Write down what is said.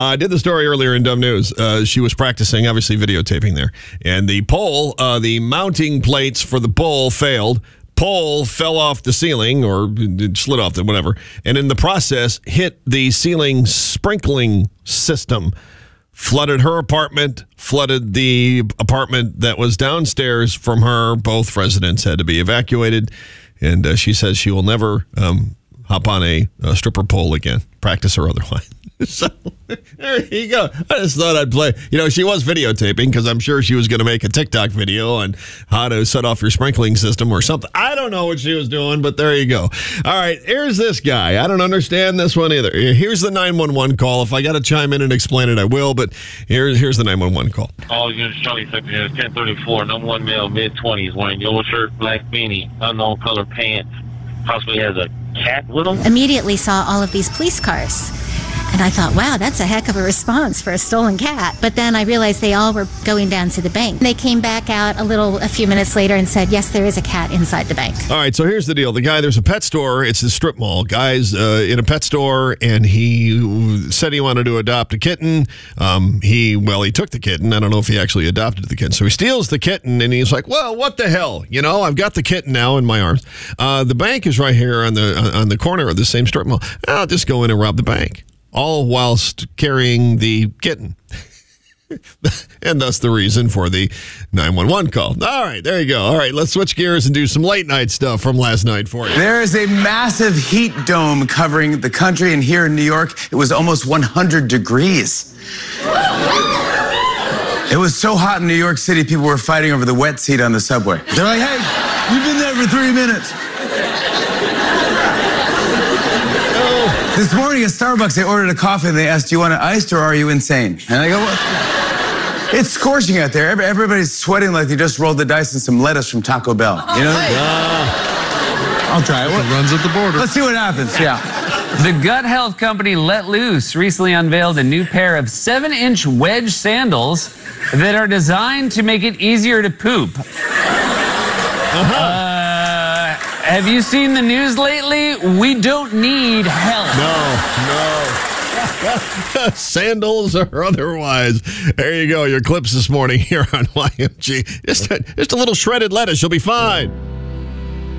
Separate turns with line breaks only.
I did the story earlier in Dumb News. She was practicing, obviously videotaping there. And the pole, the mounting plates for the pole failed. Pole fell off the ceiling or it slid off the whatever. And in the process, hit the ceiling sprinkling system. Flooded her apartment, flooded the apartment that was downstairs from her. Both residents had to be evacuated. And she says she will never hop on a stripper pole again, practice or otherwise. So there you go. I just thought I'd play. She was videotaping because I'm sure she was going to make a TikTok video on how to set off your sprinkling system or something. I don't know what she was doing, but there you go. All right, here's this guy. I don't understand this one either. Here's the 911 call. If I got to chime in and explain it, I will, but here's the 911 call.
All units, Charlie Secretary, 1034, number one male, mid-20s, wearing yellow shirt, black beanie, unknown color pants, possibly has a cat with him.
Immediately saw all of these police cars. And I thought, wow, that's a heck of a response for a stolen cat. But then I realized they all were going down to the bank. They came back out a few minutes later and said, yes, there is a cat inside the bank. All
right, so here's the deal. The guy, there's a pet store. It's a strip mall. Guy's in a pet store, and he said he wanted to adopt a kitten. He took the kitten. I don't know if he actually adopted the kitten. So he steals the kitten, and he's like, well, what the hell? I've got the kitten now in my arms. The bank is right here on the corner of the same strip mall. I'll just go in and rob the bank. All whilst carrying the kitten. And thus the reason for the 911 call. All right, there you go. All right, let's switch gears and do some late night stuff from last night for you.
There is a massive heat dome covering the country, and here in New York, it was almost 100 degrees. It was so hot in New York City, people were fighting over the wet seat on the subway. They're like, hey, you've been there for 3 minutes. This morning at Starbucks, I ordered a coffee and they asked, do you want it iced or are you insane? And I go, well, it's scorching out there. Everybody's sweating like they just rolled the dice in some lettuce from Taco Bell. I'll try it.
It runs at the border.
Let's see what happens, yeah.
The gut health company Let Loose recently unveiled a new pair of 7-inch wedge sandals that are designed to make it easier to poop. Have you seen the news lately? We don't need help.
No. Sandals or otherwise. There you go. Your clips this morning here on YMG. Just a little shredded lettuce. You'll be fine.